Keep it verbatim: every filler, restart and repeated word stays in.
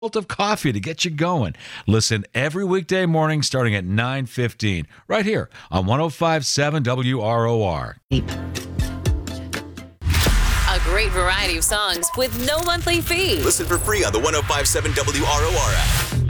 of coffee to get you going. Listen every weekday morning starting at nine fifteen, right here on one oh five point seven W R O R. A great variety of songs with no monthly fee. Listen for free on the one oh five point seven W R O R app.